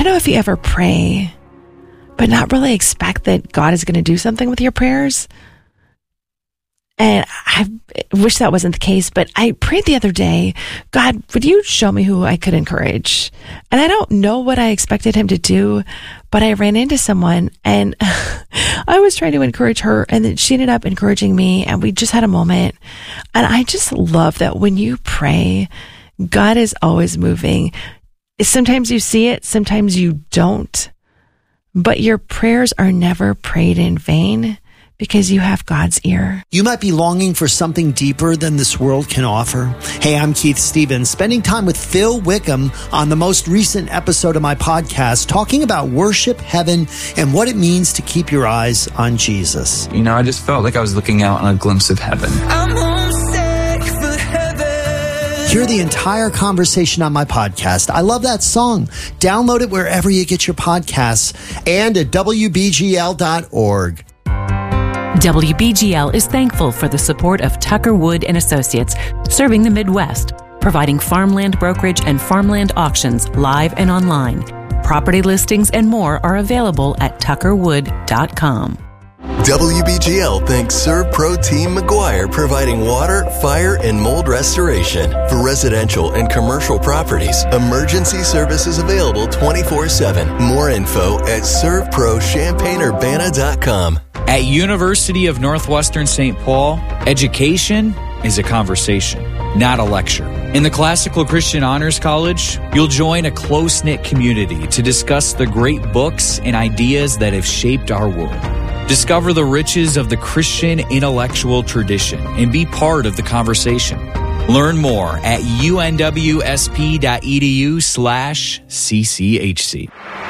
know if you ever pray, but not really expect that God is going to do something with your prayers. And I wish that wasn't the case, but I prayed the other day, God, would you show me who I could encourage? And I don't know what I expected him to do, but I ran into someone and I was trying to encourage her, and then she ended up encouraging me, and we just had a moment. And I just love that when you pray, God is always moving. Sometimes you see it, sometimes you don't, but your prayers are never prayed in vain, because you have God's ear. You might be longing for something deeper than this world can offer. Hey, I'm Keith Stevens, spending time with Phil Wickham on the most recent episode of my podcast, talking about worship, heaven, and what it means to keep your eyes on Jesus. You know, I just felt like I was looking out on a glimpse of heaven. I'm homesick for heaven. Hear the entire conversation on my podcast. I love that song. Download it wherever you get your podcasts and at WBGL.org. WBGL is thankful for the support of Tucker Wood & Associates, serving the Midwest, providing farmland brokerage and farmland auctions live and online. Property listings and more are available at tuckerwood.com. WBGL thanks ServPro Team McGuire, providing water, fire, and mold restoration. For residential and commercial properties, emergency services available 24/7. More info at servprochampagneUrbana.com. At University of Northwestern St. Paul, education is a conversation, not a lecture. In the Classical Christian Honors College, you'll join a close-knit community to discuss the great books and ideas that have shaped our world. Discover the riches of the Christian intellectual tradition and be part of the conversation. Learn more at unwsp.edu/cchc.